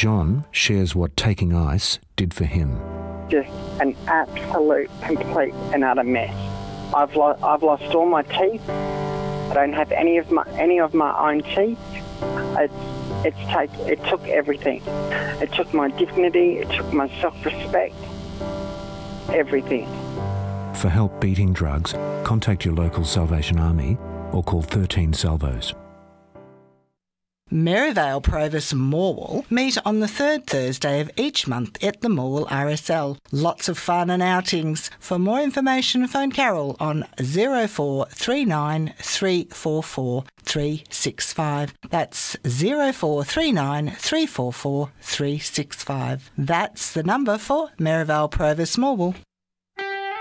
John shares what taking ice did for him. Just an absolute, complete and utter mess. I've lost all my teeth. I don't have any of my own teeth. It took everything. It took my dignity. It took my self-respect. Everything. For help beating drugs, contact your local Salvation Army or call 13 Salvos. Maryvale, Provis and Morwell meet on the third Thursday of each month at the Morwell RSL. Lots of fun and outings. For more information, phone Carol on 0439 344 365. That's 0439 344 365. That's the number for Maryvale, Provis, Morwell.